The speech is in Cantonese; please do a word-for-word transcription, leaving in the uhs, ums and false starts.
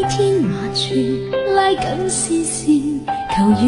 天馬處拉緊視線，求